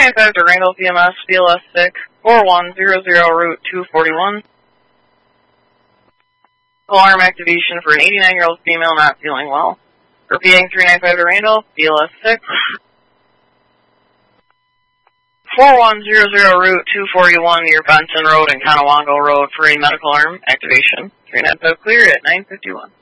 395 to Randall PMS, BLS sick, 4100 Route 241. Alarm activation for an 89-year-old female not feeling well. Repeating 395 to Randall, BLS sick. 4100 Route 241 near Benson Road and Conowongo Road for a medical arm activation. 395 clear at 9:51.